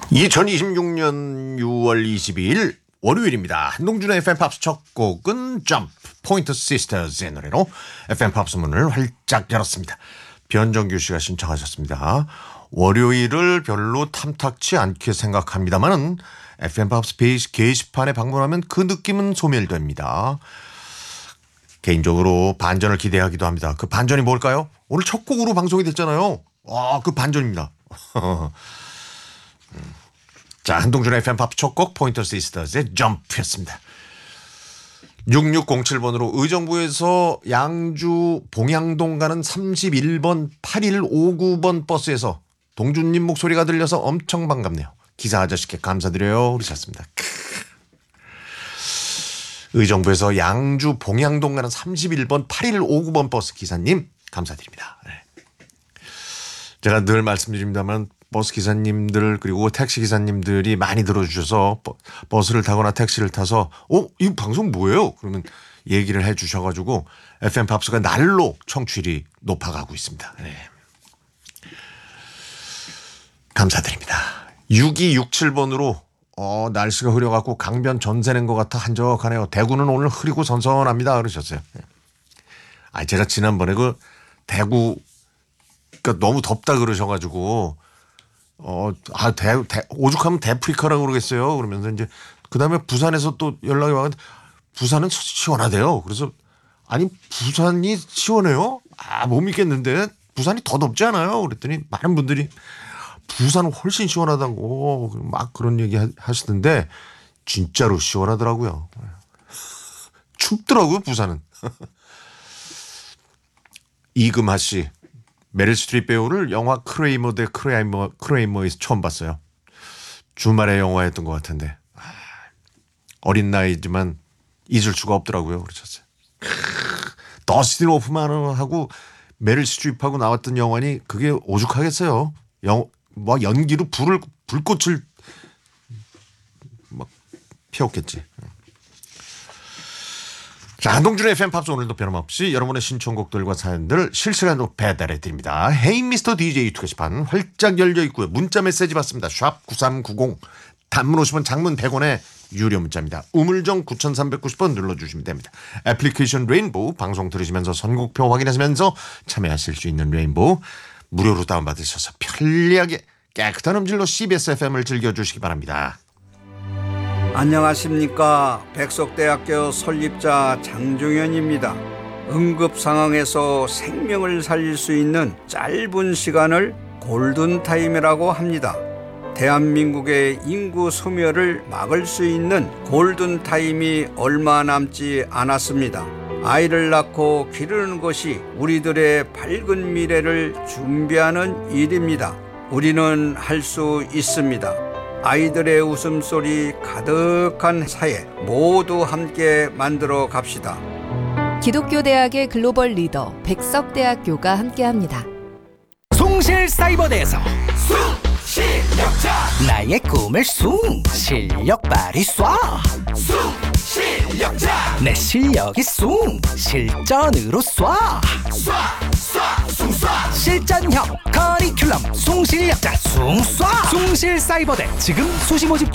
2026년 6월 22일 월요일입니다. 한동준의 FM팝스 첫 곡은 점프 포인트 시스터즈의 노래로 FM팝스 문을 활짝 열었습니다. 변정규 씨가 신청하셨습니다. 월요일을 별로 탐탁치 않게 생각합니다만은 FM팝스 페이지 게시판에 방문하면 그 느낌은 소멸됩니다. 개인적으로 반전을 기대하기도 합니다. 그 반전이 뭘까요? 오늘 첫 곡으로 방송이 됐잖아요. 그 반전입니다. 자, 한동준의 FM팝 첫 곡 포인터 시스터즈의 점프였습니다. 6607번으로 의정부에서 양주 봉양동 가는 31번 8159번 버스에서 동준님 목소리가 들려서 엄청 반갑네요. 기사 아저씨께 감사드려요. 그러셨습니다. 의정부에서 양주 봉양동 가는 31번 8159번 버스 기사님 감사드립니다. 네. 제가 늘 말씀드립니다만 버스 기사님들 그리고 택시 기사님들이 많이 들어주셔서 버스를 타거나 택시를 타서 이 방송 뭐예요? 그러면 얘기를 해 주셔가지고 FM팝스가 날로 청취율이 높아가고 있습니다. 네. 감사드립니다. 6267번으로 날씨가 흐려갖고 강변 전세 낸 것 같아 한적하네요. 대구는 오늘 흐리고 선선합니다. 그러셨어요. 네. 제가 지난번에 그 대구 너무 덥다 그러셔가지고 오죽하면 대프리카라고 그러겠어요. 그러면서 이제 그 다음에 부산에서 또 연락이 와서 부산은 시원하대요. 그래서 아니 부산이 시원해요? 못 믿겠는데 부산이 더 덥지 않아요? 그랬더니 많은 분들이 부산은 훨씬 시원하다고 막 그런 얘기 하시던데 진짜로 시원하더라고요. 춥더라고요 부산은. 이금하 씨. 메릴 스트립 배우를 영화 크레이머 대 크레이머에서 처음 봤어요. 주말에 영화였던 것 같은데 어린 나이지만 잊을 수가 없더라고요. 그러셨어요. 더스틴 호프만하고 메릴 스트립하고 나왔던 영화니 그게 오죽하겠어요. 연기로 불꽃을 막 피웠겠지. 자, 한동준의 FM팝스 오늘도 변함없이 여러분의 신청곡들과 사연들을 실시간으로 배달해 드립니다. 헤이 미스터 DJ 게시판 활짝 열려 있고요. 문자 메시지 받습니다. 샵 9390 단문 50원 장문 100원의 유료 문자입니다. 우물정 9390번 눌러주시면 됩니다. 애플리케이션 레인보우 방송 들으시면서 선곡표 확인하시면서 참여하실 수 있는 레인보우 무료로 다운받으셔서 편리하게 깨끗한 음질로 CBS FM을 즐겨주시기 바랍니다. 안녕하십니까. 백석대학교 설립자 장종현입니다. 응급 상황에서 생명을 살릴 수 있는 짧은 시간을 골든타임이라고 합니다. 대한민국의 인구 소멸을 막을 수 있는 골든타임이 얼마 남지 않았습니다. 아이를 낳고 기르는 것이 우리들의 밝은 미래를 준비하는 일입니다. 우리는 할 수 있습니다. 아이들의 웃음소리 가득한 사회 모두 함께 만들어 갑시다. 기독교대학의 글로벌 리더 백석대학교가 함께합니다. 숭실사이버대에서 숭실력자 나의 꿈을 숭실력 발휘 쏴 숭실력자 내 실력이 숭 실전으로 쏴 실전형 커리큘럼 숭실력자 숭쏴 숭실사이버대 지금 수시 모집 중